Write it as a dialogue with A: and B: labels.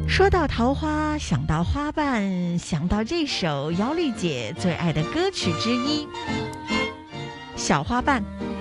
A: 说到桃花，想到花瓣，想到这首姚丽姐最爱的歌曲之一《小花瓣》。